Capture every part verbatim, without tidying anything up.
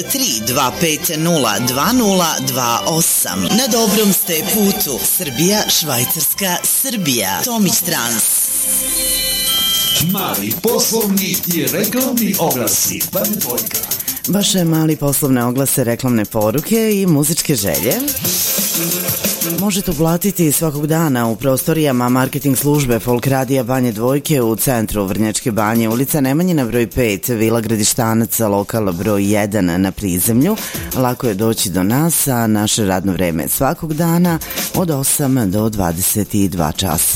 tri dva pet nula dva nula dva osam. Na dobrom ste putu. Srbija, Švajcarska, Srbija. Tomić Trans. Mali poslovni i reklamni oglasi. Banja Dvojka. Vaše mali poslovne oglase, reklamne poruke i muzičke želje možete uplatiti svakog dana u prostorijama marketing službe Folk Radija Banje Dvojke u centru Vrnjačke Banje, ulica Nemanjina broj pet, Vila Gradištanaca, lokal broj jedan na prizemlju. Lako je doći do nas, a naše radno vreme svakog dana od osam do dvadeset dva časa.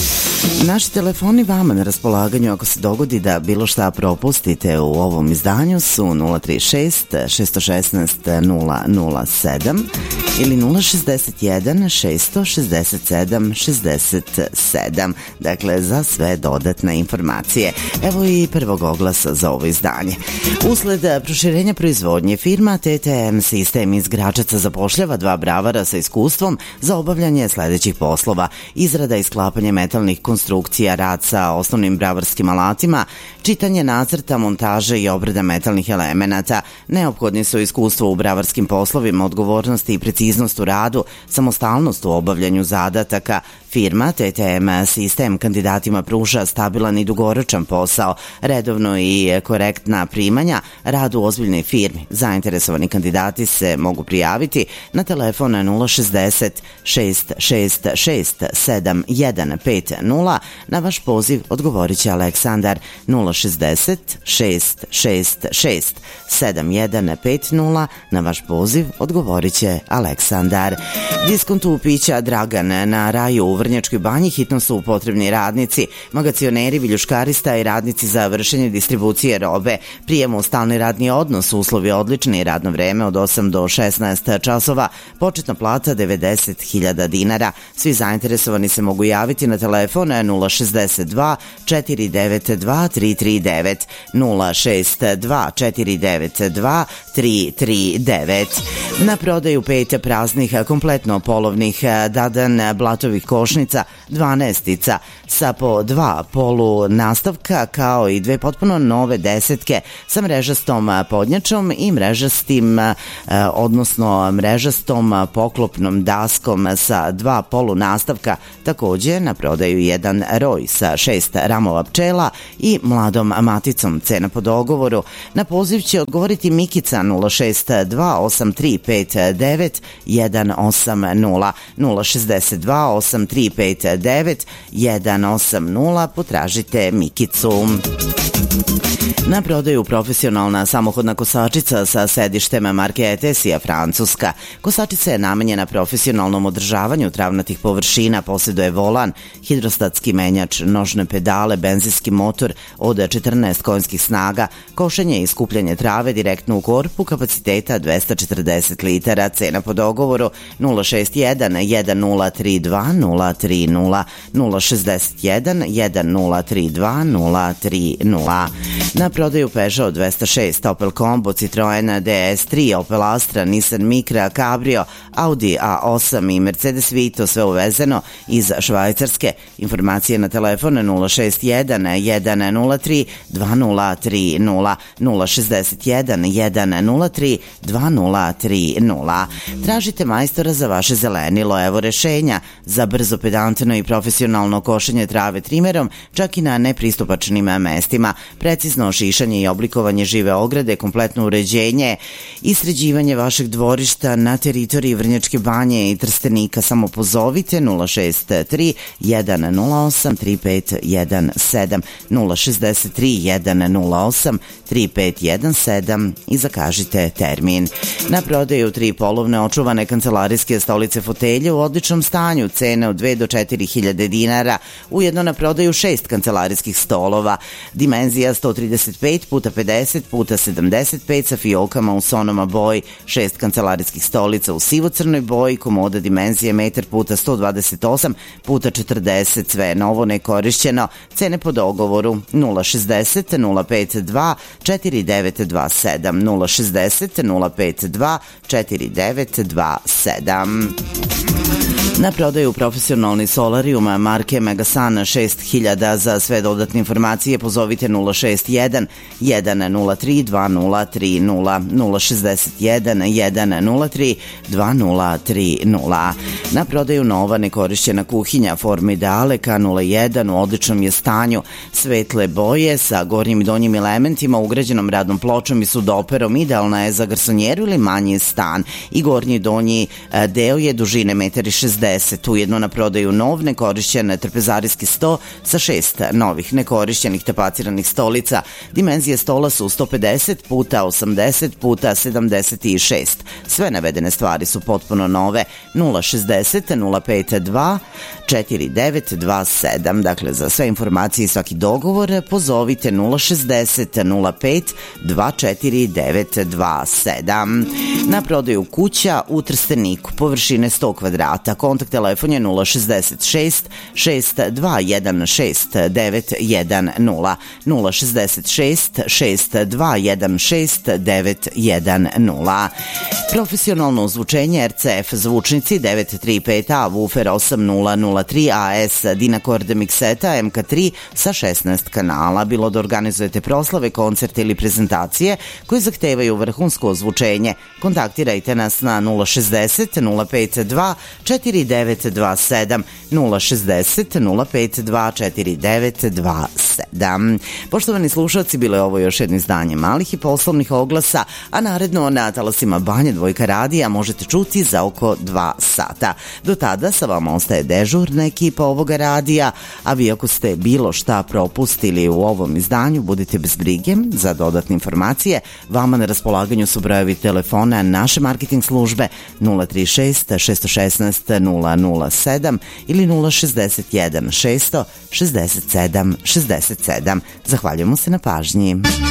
Naši telefoni vama na raspolaganju ako se dogodi da bilo šta propustite u ovom izdanju su nula tri šest šest jedan šest nula nula sedam ili nula šezdeset jedan šest šezdeset sedam šezdeset sedam. Dakle, za sve dodatne informacije. Evo i prvog oglasa za ovo izdanje. Usled proširenja proizvodnje, firma T T M Sistem iz Gračaca zapošljava dva bravara sa iskustvom za obavljanje sledećih poslova: izrada i sklapanje metalnih konstrukcija, rad sa osnovnim bravarskim alatima, čitanje nacrta, montaža i obrada metalnih elemenata. Neophodni su iskustvo u bravarskim poslovima, odgovornosti i preciznost u radu, samostalnost u obavljanju zadataka. Firma T T M Sistem kandidatima pruža stabilan i dugoročan posao, redovno i korektna primanja, rad u ozbiljnoj firmi. Zainteresovani kandidati se mogu prijaviti na telefon nula šezdeset šest šest šest sedam jedan pet nula. Na vaš poziv odgovorit će Aleksandar. Nula šezdeset šest šest šest sedam jedan pet nula. Na vaš poziv odgovorit će Aleksandar. Diskontu pića Dragan na Raju u Vrnjačkoj Banji hitno su potrebni radnici, magacioneri, viljuškarista i radnici za vršenje distribucije robe. Prijem u stalni radni odnos, uslovi odlični, radno vreme od osam do šesnaest časova, početna plata devedeset hiljada dinara. Svi zainteresovani se mogu javiti na telefon nula šezdeset dva četiri devet dva tri tri devet, nula šest dva četiri devet dva tri tri devet. Na prodaju pet praznih kompletno polovnih dadan blatovih košnica, dvanaestica sa po dva polu nastavka, kao i dve potpuno nove desetke sa mrežastom podnjačom i mrežastim, odnosno mrežastom poklopnom daskom sa dva polu nastavka. Takođe na prodaju jedan roj sa šest ramova pčela i mladom maticom. Cena po dogovoru. Na poziv će odgovoriti Mikica. Nula šest dva osam tri pet devet jedan osam nula, nula šezdeset dva osam tri pet devet jedan osam nula. Potražite Mikicu. Na prodaju profesionalna samohodna kosačica sa sedištem marke Etesija, Francuska. Kosačica je namenjena profesionalnom održavanju travnatih površina, posjeduje volan, hidrostatski menjač, nožne pedale, benzinski motor od četrnaest konjskih snaga, košenje i skupljanje trave direktno u korpu, kapaciteta dvesta četrdeset litara. Cena po dogovoru nula šest jedan jedan nula tri dva nula tri nula, nula šezdeset jedan jedan nula tri dva nula tri nula. Na prodaju Peugeot dvesta šest, Opel Combo, Citroen D S tri, Opel Astra, Nissan Micra, Cabrio, Audi A osam i Mercedes Vito, sve uvezeno iz Švajcarske. Informacije na telefon nula šest jedan jedan nula tri dva nula tri nula, nula šezdeset jedan jedan nula tri dva nula tri nula. Tražite majstora za vaše zelenilo. Evo rešenja za brzo, pedantno i profesionalno košenje trave trimerom, čak i na nepristupačnim mestima. Precizno šišanje i oblikovanje žive ograde, kompletno uređenje i sređivanje vašeg dvorišta na teritoriji Vrnjačke Banje i Trstenika. Samo pozovite nula šest tri jedan nula osam tri pet jedan sedam, nula šezdeset tri jedan nula osam tri pet jedan sedam i zakažite termin. Na prodaju tri polovne očuvane kancelarijske stolice fotelje u odličnom stanju, cene od dve do četiri hiljade dinara. Ujedno na prodaju šest kancelarijskih stolova, dimenzija sto trideset pet puta pedeset puta sedamdeset pet sa fiokama u sonoma boji, šest kancelarijskih stolica u sivo-crnoj boji, komoda dimenzije metar puta sto dvadeset osam puta četrdeset, sve novo, nekorišćeno. Cene po dogovoru nula šezdeset nula pet dva četiri devet dva sedam, nula šezdeset nula pet dva četiri devet dva sedam. Na prodaju profesionalni solarium marke Megasan šest hiljada. Za sve dodatne informacije pozovite nula šest jedan jedan nula tri dva nula tri nula nula šest jedan jedan nula tri dva nula tri nula. Na prodaju nova nekorišćena kuhinja Formidale K nula jedan u odličnom je stanju, svetle boje sa gornjim i donjim elementima, ugrađenom radnom pločom i sudoperom, idealna je za garsonjeru ili manji stan i gornji i donji deo je dužine jedan šezdeset. Ujedno na prodaju nov nekorišćen trpezarijski sto sa šest novih nekorišćenih tapaciranih stolica. Dimenzije stola su sto pedeset puta osamdeset puta sedamdeset šest. Sve navedene stvari su potpuno nove. Nula šezdeset nula pet dva četiri devet dva sedam. Dakle, za sve informacije i svaki dogovor pozovite nula šezdeset nula pet dva četiri devet dva sedam. Na prodaju kuća u Trsteniku, površine sto kvadrata. Kontakt telefon je nula šezdeset šest šest dva jedan šest devet jedan nula nula šezdeset šest šest dva jedan šest devet jedan nula. Profesionalno ozvučenje R C F zvučnici devet tri pet A, woofer osam nula nula tri A S, Dynacord mikseta M K tri sa šesnaest kanala. Bilo da organizujete proslave, koncerte ili prezentacije koji zahtevaju vrhunsko ozvučenje, kontaktirajte nas na nula šezdeset nula pet dva četiri devet dva sedam nula šezdeset nula pet dva četiri devet dva sedam. Poštovani slušalci, bilo je ovo još jedno izdanje malih i poslovnih oglasa, a naredno na talasima Banja Dvojka radija možete čuti za oko dva sata. Do tada sa vama ostaje dežurna ekipa ovoga radija, a vi ako ste bilo šta propustili u ovom izdanju, budite bez brige. Za dodatne informacije vama na raspolaganju su brojevi telefona naše marketing službe nula tri šest šest jedan šest nula nula sedam ili nula šezdeset jedan šest šezdeset sedam šezdeset sedam. Zahvaljujemo se na pažnji.